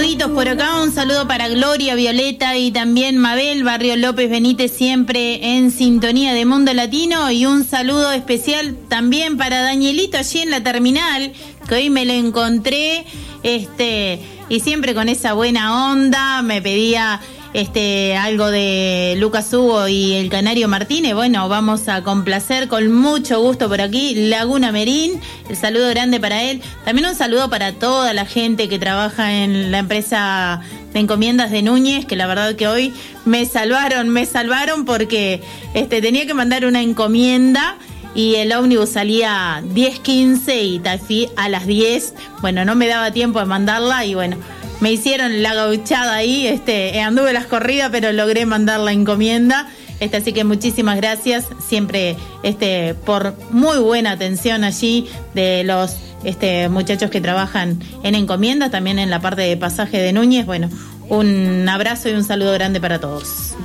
saluditos por acá, un saludo para Gloria, Violeta y también Mabel, Barrio López Benítez, siempre en sintonía de Mundo Latino, y un saludo especial también para Danielito allí en la terminal, que hoy me lo encontré, y siempre con esa buena onda, me pedía algo de Lucas Hugo y el Canario Martínez. Bueno, vamos a complacer con mucho gusto por aquí Laguna Merín, el saludo grande para él. También un saludo para toda la gente que trabaja en la empresa de encomiendas de Núñez, que la verdad que hoy me salvaron porque tenía que mandar una encomienda y el ómnibus salía 10:15 y taxi a las 10. Bueno, no me daba tiempo de mandarla y bueno, me hicieron la gauchada ahí, anduve las corridas, pero logré mandar la encomienda. Así que muchísimas gracias, siempre por muy buena atención allí de los muchachos que trabajan en encomiendas, también en la parte de pasaje de Núñez. Bueno, un abrazo y un saludo grande para todos.